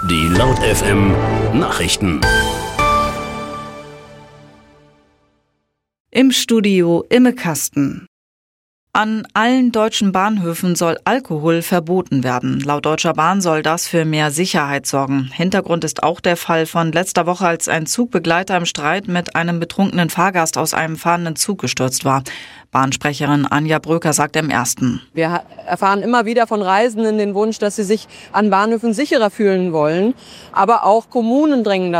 Die Laut FM Nachrichten. Im Studio Imme Kasten. An allen deutschen Bahnhöfen soll Alkohol verboten werden. Laut Deutscher Bahn soll das für mehr Sicherheit sorgen. Hintergrund ist auch der Fall von letzter Woche, als ein Zugbegleiter im Streit mit einem betrunkenen Fahrgast aus einem fahrenden Zug gestürzt war. Bahnsprecherin Anja Bröker sagt im Ersten: Wir erfahren immer wieder von Reisenden den Wunsch, dass sie sich an Bahnhöfen sicherer fühlen wollen. Aber auch Kommunen drängen